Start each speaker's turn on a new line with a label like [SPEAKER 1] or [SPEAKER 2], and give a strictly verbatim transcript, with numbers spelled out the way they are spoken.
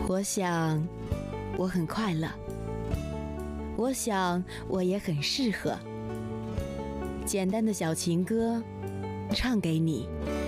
[SPEAKER 1] 我想我很快乐，我想我也很适合。简单的小情歌，唱给你。